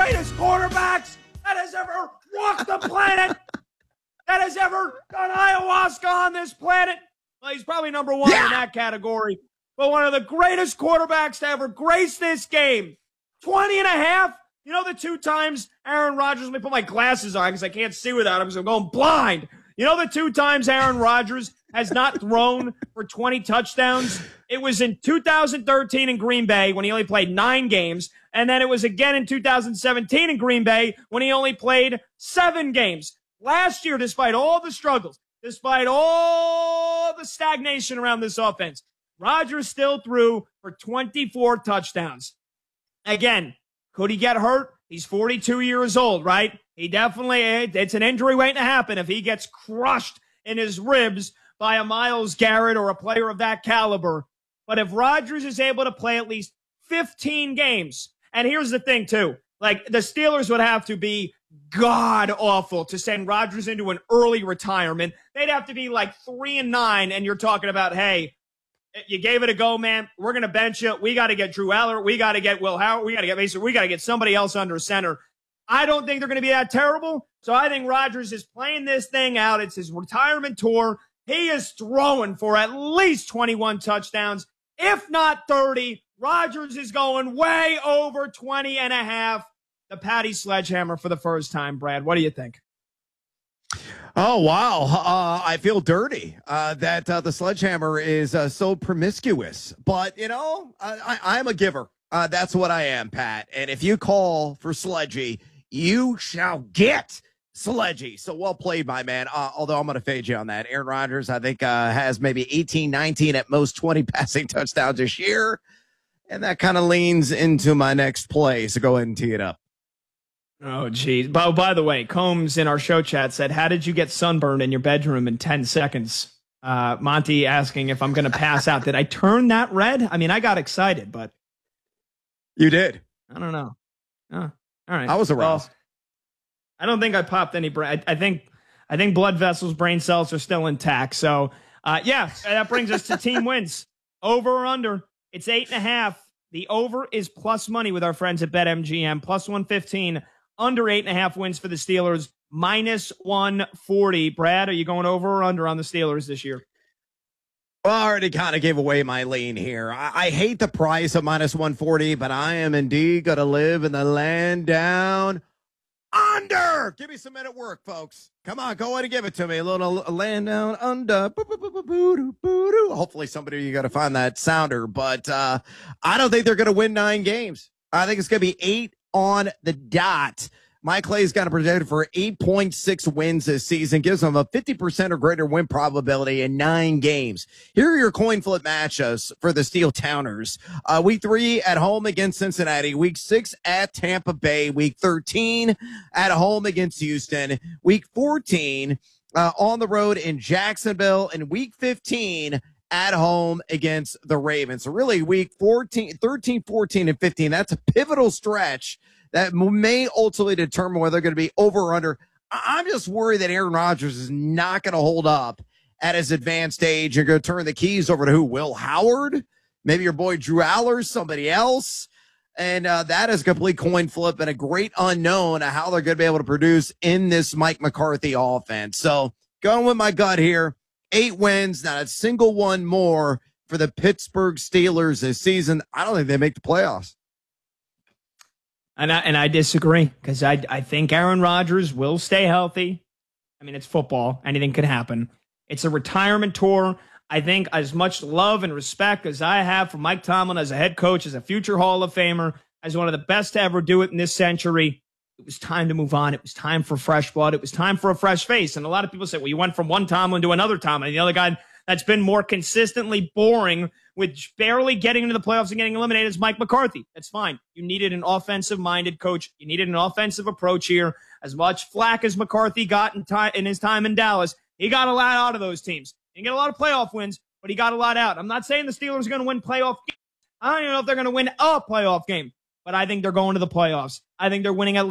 greatest quarterbacks that has ever walked the planet, that has ever done ayahuasca on this planet. Well, he's probably number one in that category. But one of the greatest quarterbacks to ever grace this game. 20 and a half. You know the 2 times Aaron Rodgers, let me put my glasses on because I can't see without them because I'm going blind. You know the 2 times Aaron Rodgers has not thrown for 20 touchdowns? It was in 2013 in Green Bay when he only played 9 games. And then it was again in 2017 in Green Bay when he only played 7 games. Last year, despite all the struggles, despite all the stagnation around this offense, Rodgers still threw for 24 touchdowns. Again, could he get hurt? He's 42 years old, right? He definitely, it's an injury waiting to happen if he gets crushed in his ribs by a Myles Garrett or a player of that caliber. But if Rodgers is able to play at least 15 games, and here's the thing too, like the Steelers would have to be god awful to send Rodgers into an early retirement. They'd have to be like 3-9, and you're talking about, hey, you gave it a go, man. We're going to bench you. We got to get Drew Aller. We got to get Will Howard. We got to get Mason. We got to get somebody else under center. I don't think they're going to be that terrible. So I think Rodgers is playing this thing out. It's his retirement tour. He is throwing for at least 21 touchdowns, if not 30. Rodgers is going way over 20 and a half. The Patty Sledgehammer for the first time. Brad, what do you think? Oh, wow. I feel dirty that the Sledgehammer is so promiscuous. But, you know, I'm a giver. That's what I am, Pat. And if you call for Sledgy, you shall get Sledgy. So well played, my man. Although I'm going to fade you on that. Aaron Rodgers, I think, has maybe 18, 19, at most 20 passing touchdowns this year. And that kind of leans into my next play. So go ahead and tee it up. Oh, geez. By the way, Combs in our show chat said, how did you get sunburned in your bedroom in 10 seconds? Monty asking if I'm going to pass out. Did I turn that red? I mean, I got excited, but. You did. I don't know. Oh, all right. I was aroused. Well, I don't think I popped any brain. I think blood vessels, brain cells are still intact. So, yeah, that brings us to team wins. Over or under. It's 8.5. The over is plus money with our friends at BetMGM. Plus 115. Under 8.5 wins for the Steelers, minus 140. Brad, are you going over or under on the Steelers this year? Well, I already kind of gave away my lean here. I hate the price of minus 140, but I am indeed going to live in the land down under. Give me some minute work, folks. Come on, go ahead and give it to me. A little land down under. Hopefully somebody, you got to find that sounder, but I don't think they're going to win 9 games. I think it's going to be 8 on the dot. Mike Clay's got a projected for 8.6 wins this season, gives them a 50% or greater win probability in 9 games. Here are your coin flip matchups for the Steel Towners. Week 3 at home against Cincinnati. Week 6 at Tampa Bay. Week 13 at home against Houston. Week 14 on the road in Jacksonville. And week 15 at home against the Ravens. So really week 13, 14, and 15, that's a pivotal stretch that may ultimately determine whether they're going to be over or under. I'm just worried that Aaron Rodgers is not going to hold up at his advanced age. You're going to turn the keys over to who? Will Howard? Maybe your boy Drew Aller, somebody else. And that is a complete coin flip and a great unknown of how they're going to be able to produce in this Mike McCarthy offense. So going with my gut here. 8 wins, not a single one more for the Pittsburgh Steelers this season. I don't think they make the playoffs. And I disagree because I think Aaron Rodgers will stay healthy. I mean, it's football. Anything could happen. It's a retirement tour. I think as much love and respect as I have for Mike Tomlin as a head coach, as a future Hall of Famer, as one of the best to ever do it in this century, it was time to move on. It was time for fresh blood. It was time for a fresh face. And a lot of people say, well, you went from one Tomlin to another Tomlin. And the other guy that's been more consistently boring with barely getting into the playoffs and getting eliminated is Mike McCarthy. That's fine. You needed an offensive-minded coach. You needed an offensive approach here. As much flack as McCarthy got in his time in Dallas, he got a lot out of those teams. He didn't get a lot of playoff wins, but he got a lot out. I'm not saying the Steelers are going to win playoff games. I don't even know if they're going to win a playoff game, but I think they're going to the playoffs. I think they're winning at